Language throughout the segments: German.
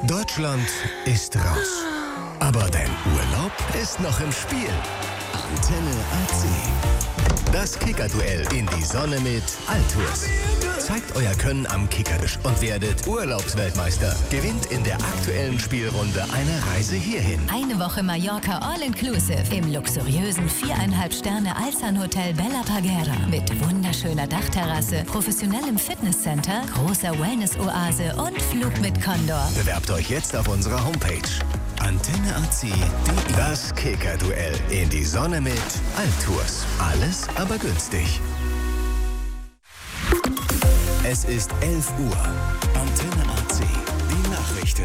Deutschland ist raus. Aber dein Urlaub ist noch im Spiel. Antenne AC. Das Kicker-Duell in die Sonne mit Altours. Zeigt euer Können am Kickertisch und werdet Urlaubsweltmeister. Gewinnt in der aktuellen Spielrunde eine Reise hierhin. Eine Woche Mallorca All-Inclusive im luxuriösen 4,5 Sterne Alsan-Hotel Bella Parguera. Mit wunderschöner Dachterrasse, professionellem Fitnesscenter, großer Wellness-Oase und Flug mit Condor. Bewerbt euch jetzt auf unserer Homepage. AntenneAC.de. Das Kicker-Duell in die Sonne mit Altours. Alles aber günstig. Es ist 11 Uhr. Antenne AC. Die Nachrichten.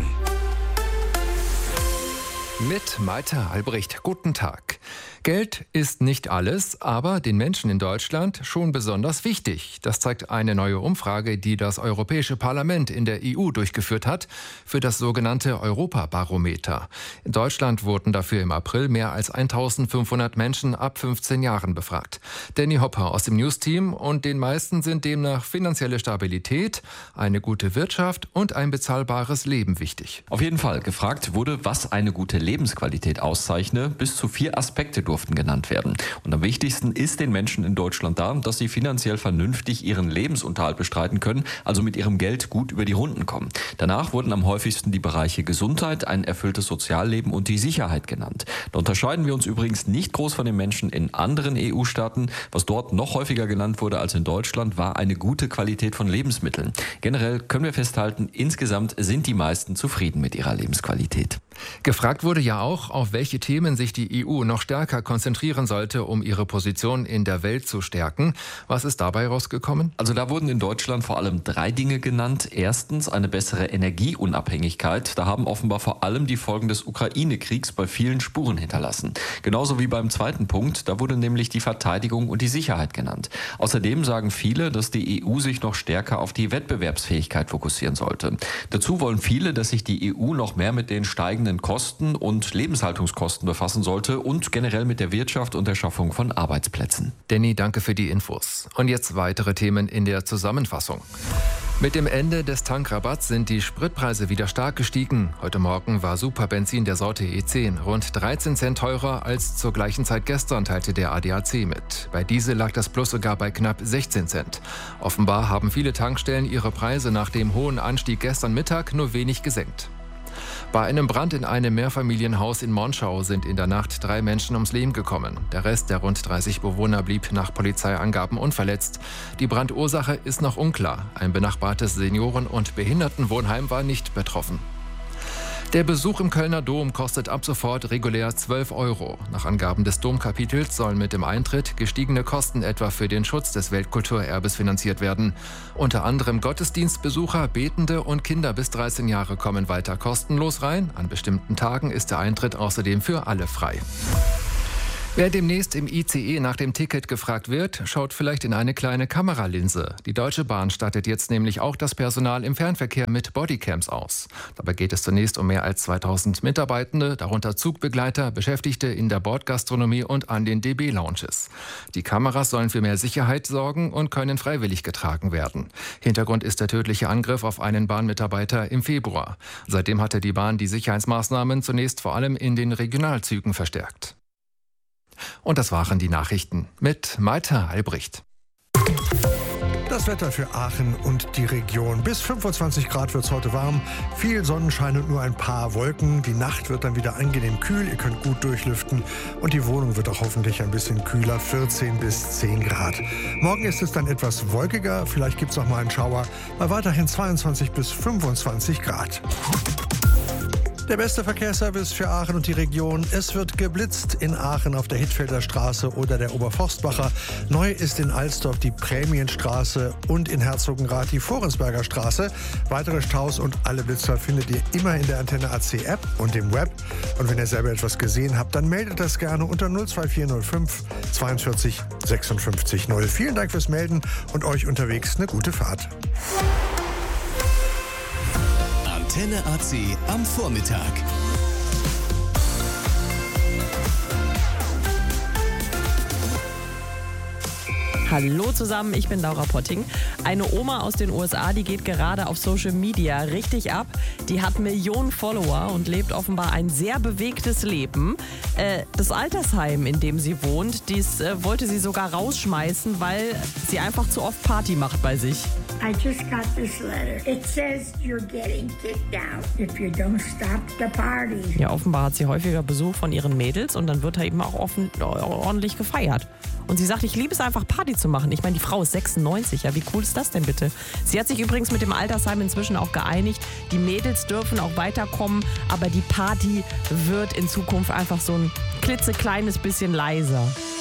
Mit Malte Albrecht. Guten Tag. Geld ist nicht alles, aber den Menschen in Deutschland schon besonders wichtig. Das zeigt eine neue Umfrage, die das Europäische Parlament in der EU durchgeführt hat, für das sogenannte Europabarometer. In Deutschland wurden dafür im April mehr als 1500 Menschen ab 15 Jahren befragt. Danny Hopper aus dem News-Team, und den meisten sind demnach finanzielle Stabilität, eine gute Wirtschaft und ein bezahlbares Leben wichtig. Auf jeden Fall. Gefragt wurde, was eine gute Lebensqualität auszeichne. Bis zu 4 Aspekte durften genannt werden. Und am wichtigsten ist den Menschen in Deutschland da, dass sie finanziell vernünftig ihren Lebensunterhalt bestreiten können, also mit ihrem Geld gut über die Runden kommen. Danach wurden am häufigsten die Bereiche Gesundheit, ein erfülltes Sozialleben und die Sicherheit genannt. Da unterscheiden wir uns übrigens nicht groß von den Menschen in anderen EU-Staaten. Was dort noch häufiger genannt wurde als in Deutschland, war eine gute Qualität von Lebensmitteln. Generell können wir festhalten, insgesamt sind die meisten zufrieden mit ihrer Lebensqualität. Gefragt wurde ja auch, auf welche Themen sich die EU noch stärker konzentrieren sollte, um ihre Position in der Welt zu stärken. Was ist dabei rausgekommen? Also da wurden in Deutschland vor allem 3 Dinge genannt. Erstens eine bessere Energieunabhängigkeit. Da haben offenbar vor allem die Folgen des Ukraine-Kriegs bei vielen Spuren hinterlassen. Genauso wie beim zweiten Punkt, da wurde nämlich die Verteidigung und die Sicherheit genannt. Außerdem sagen viele, dass die EU sich noch stärker auf die Wettbewerbsfähigkeit fokussieren sollte. Dazu wollen viele, dass sich die EU noch mehr mit den steigenden Kosten und Lebenshaltungskosten befassen sollte und generell mit der Wirtschaft und der Schaffung von Arbeitsplätzen. Danny, danke für die Infos. Und jetzt weitere Themen in der Zusammenfassung. Mit dem Ende des Tankrabatts sind die Spritpreise wieder stark gestiegen. Heute Morgen war Superbenzin der Sorte E10 rund 13 Cent teurer als zur gleichen Zeit gestern, teilte der ADAC mit. Bei Diesel lag das Plus sogar bei knapp 16 Cent. Offenbar haben viele Tankstellen ihre Preise nach dem hohen Anstieg gestern Mittag nur wenig gesenkt. Bei einem Brand in einem Mehrfamilienhaus in Monschau sind in der Nacht 3 Menschen ums Leben gekommen. Der Rest der rund 30 Bewohner blieb nach Polizeiangaben unverletzt. Die Brandursache ist noch unklar. Ein benachbartes Senioren- und Behindertenwohnheim war nicht betroffen. Der Besuch im Kölner Dom kostet ab sofort regulär 12 €. Nach Angaben des Domkapitels sollen mit dem Eintritt gestiegene Kosten etwa für den Schutz des Weltkulturerbes finanziert werden. Unter anderem Gottesdienstbesucher, Betende und Kinder bis 13 Jahre kommen weiter kostenlos rein. An bestimmten Tagen ist der Eintritt außerdem für alle frei. Wer demnächst im ICE nach dem Ticket gefragt wird, schaut vielleicht in eine kleine Kameralinse. Die Deutsche Bahn stattet jetzt nämlich auch das Personal im Fernverkehr mit Bodycams aus. Dabei geht es zunächst um mehr als 2000 Mitarbeitende, darunter Zugbegleiter, Beschäftigte in der Bordgastronomie und an den DB-Lounges. Die Kameras sollen für mehr Sicherheit sorgen und können freiwillig getragen werden. Hintergrund ist der tödliche Angriff auf einen Bahnmitarbeiter im Februar. Seitdem hatte die Bahn die Sicherheitsmaßnahmen zunächst vor allem in den Regionalzügen verstärkt. Und das waren die Nachrichten mit Malte Albrecht. Das Wetter für Aachen und die Region. Bis 25 Grad wird es heute warm. Viel Sonnenschein und nur ein paar Wolken. Die Nacht wird dann wieder angenehm kühl. Ihr könnt gut durchlüften. Und die Wohnung wird auch hoffentlich ein bisschen kühler. 14 bis 10 Grad. Morgen ist es dann etwas wolkiger. Vielleicht gibt es auch mal einen Schauer. Bei weiterhin 22 bis 25 Grad. Der beste Verkehrsservice für Aachen und die Region. Es wird geblitzt in Aachen auf der Hittfelder Straße oder der Oberforstbacher. Neu ist in Alsdorf die Prämienstraße und in Herzogenrath die Forensberger Straße. Weitere Staus und alle Blitzer findet ihr immer in der Antenne AC App und im Web. Und wenn ihr selber etwas gesehen habt, dann meldet das gerne unter 02405 42 56 0. Vielen Dank fürs Melden und euch unterwegs eine gute Fahrt. Antenne AC am Vormittag. Hallo zusammen, ich bin Laura Potting. Eine Oma aus den USA, die geht gerade auf Social Media richtig ab. Die hat Millionen Follower und lebt offenbar ein sehr bewegtes Leben. Das Altersheim, in dem sie wohnt, dies wollte sie sogar rausschmeißen, weil sie einfach zu oft Party macht bei sich. I just got this letter. It says you're getting kicked out if you don't stop the party. Ja, offenbar hat sie häufiger Besuch von ihren Mädels und dann wird da eben auch ordentlich gefeiert. Und sie sagt, ich liebe es einfach, Party zu machen. Ich meine, die Frau ist 96, ja, wie cool ist das denn bitte? Sie hat sich übrigens mit dem Altersheim inzwischen auch geeinigt. Die Mädels dürfen auch weiterkommen, aber die Party wird in Zukunft einfach so ein klitzekleines bisschen leiser.